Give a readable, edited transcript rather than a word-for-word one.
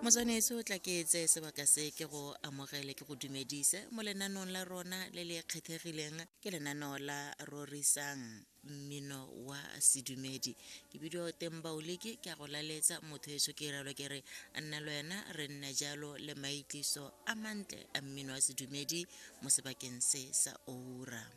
Motswaneso tla ke etse sebaka se ke go amogele ke go dumedise mo lenanong la rona le le kgethegileng ke lenaneo la rorisang mmino wa sedumedi ke bidio teng baoleki ke a go laletsa motho eso ke ralo ke re a nna le wena re nna jalo le maitliso a mantle a mmino wa sedumedi mo sebakeng se sa ora.